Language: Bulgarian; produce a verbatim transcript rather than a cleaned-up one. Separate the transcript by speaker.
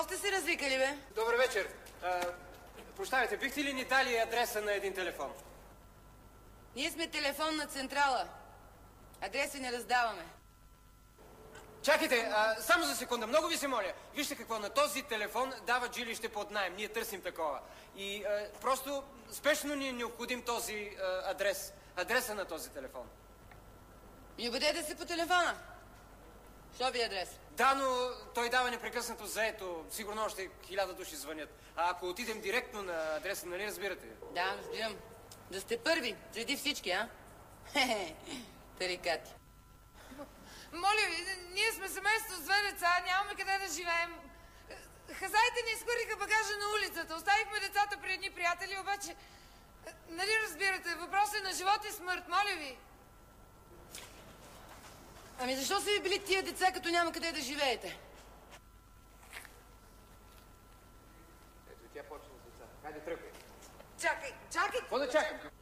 Speaker 1: сте се развикали, бе?
Speaker 2: Добър вечер. А, прощавайте, бихте ли ни дали адреса на един телефон?
Speaker 1: Ние сме телефонна централа. Адреси не раздаваме.
Speaker 2: Чакайте, а, само за секунда, много ви се моля. Вижте какво, на този телефон дават жилище под наем. Ние търсим такова. И а, просто спешно ни е необходим този а, адрес. Адреса на този телефон.
Speaker 1: И бъдете се по телефона. Що ви е адрес?
Speaker 2: Да, но той дава непрекъснато заето. Сигурно още хиляда души звънят. А ако отидем директно на адреса, нали разбирате?
Speaker 1: Да, разбирам. Да сте първи, преди всички, а? Хе-хе, тарикати.
Speaker 3: Моля ви, ние сме семейство с две деца, нямаме къде да живеем. Хазаите ни изхвърлиха багажа на улицата. Оставихме децата при едни приятели, обаче... Нали разбирате, въпрос е на живот и смърт, моля ви.
Speaker 1: Ами защо са ви били тия деца, като няма къде да живеете?
Speaker 2: Ето и тя почна с деца. Хайде, тръгвай.
Speaker 3: Чакай, чакай!
Speaker 2: Какво да чакам?